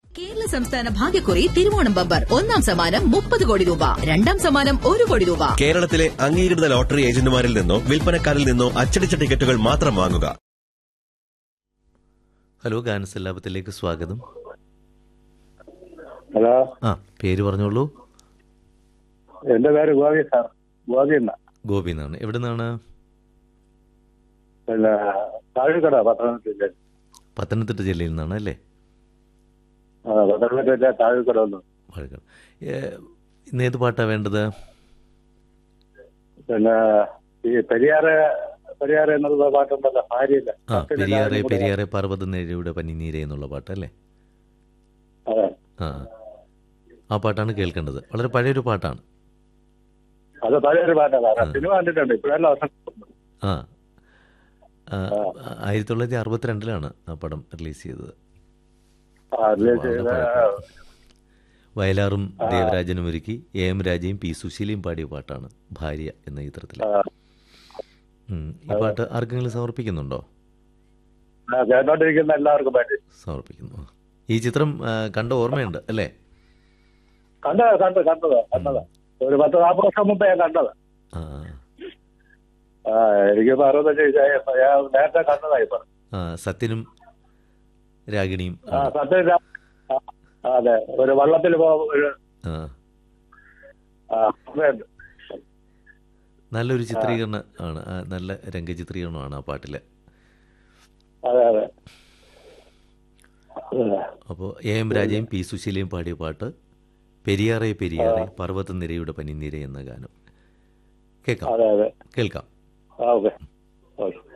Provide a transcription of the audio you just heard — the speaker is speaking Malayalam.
കേരള സംസ്ഥാന ഭാഗ്യക്കുറി തിരുവോണം ബമ്പർ ഒന്നാം സമ്മാനം 30 കോടി രൂപ, രണ്ടാം സമ്മാനം 1 കോടി രൂപ. കേരളത്തിലെ അംഗീകൃത ലോട്ടറി ഏജന്റുമാരിൽ നിന്നോ വിൽപ്പനക്കാരിൽ നിന്നോ അച്ചടിച്ച ടിക്കറ്റുകൾ മാത്രം വാങ്ങുക. ഹലോ, ഗാനസല്ലാപത്തിലേക്ക് സ്വാഗതം. ഹലോ, പേര് പറഞ്ഞോളൂ. എന്റെ പേര് ഗോപി സാർ. ഗോപി ഗോപി എന്നാണ്. എവിടെ നിന്നാണ്? പിന്നെ താഴെക്കട, പത്തനംതിട്ട ജില്ലയിൽ നിന്നാണ് അല്ലേ? പത്തനംതിട്ട താഴെക്കട. വഴക്കം. ഇന്ന് ഏത് പാട്ടാണ് വേണ്ടത്? പിന്നെ ഈ പെരിയാറ് എന്നുള്ള പാട്ടുണ്ടല്ലോ, ഭാര്യയില്ല. പെരിയാറെ പർവ്വതനിരയുടെ പനിനീരെ എന്നുള്ള പാട്ടല്ലേ? ആ പാട്ടാണ് കേൾക്കേണ്ടത്. വളരെ പഴയൊരു പാട്ടാണ്. അത് പഴയൊരു പാട്ടാണ്. സിനിമ കണ്ടിട്ടുണ്ട് ഇപ്പോഴെല്ലാം. 1962 ആ പടം റിലീസ് ചെയ്തത്. വയലാറും ദേവരാജനും ഒരുക്കി AM രാജയും P സുശീലയും പാടിയ പാട്ടാണ് ഭാര്യ എന്ന ചിത്രത്തിൽ. ഈ പാട്ട് ആർക്കെങ്കിലും സമർപ്പിക്കുന്നുണ്ടോ? കേട്ടോണ്ടിരിക്കുന്ന എല്ലാവർക്കും വേണ്ടി സമർപ്പിക്കുന്നു. ഈ ചിത്രം കണ്ട ഓർമ്മയുണ്ട് അല്ലേ? കണ്ടതാ. ഒരു 10-40 വർഷം മുമ്പ് ഞാൻ കണ്ടത്. എനിക്ക് 65 നേരത്തെ കണ്ടതായി. സത്യനും രാഗിണിയും. അതെ, ഒരു വള്ളത്തിൽ നല്ലൊരു ചിത്രീകരണം ആണ്. നല്ല രംഗചിത്രീകരണമാണ് ആ പാട്ടില്. അതെ. അപ്പോൾ AM രാജയും P സുശീലയും പാടിയ പാട്ട് പെരിയാറെ പെരിയാറെ പർവ്വതനിരയുടെ പനിനീര എന്ന ഗാനം കേൾക്കാം. കേൾക്കാം. കേൾക്കാം. ഓക്കെ.